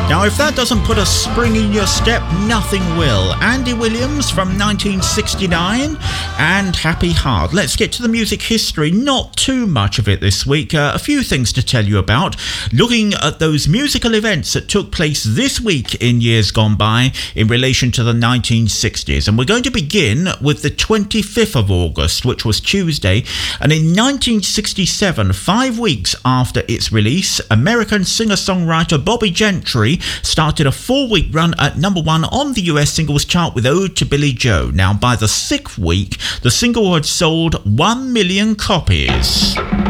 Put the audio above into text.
Now, if that doesn't put a spring in your step, nothing will. Andy Williams from 1969 and Happy Heart. Let's get to the music history. Not too much of it this week. A few things to tell you about. Looking at those musical events that took place this week in years gone by in relation to the 1960s. And we're going to begin with the 25th of August, which was Tuesday. And in 1967, 5 weeks after its release, American singer-songwriter Bobby Gentry started a 4-week run at number 1 on the US singles chart with Ode to Billie Joe. Now, by the 6th week, the single had sold 1 million copies.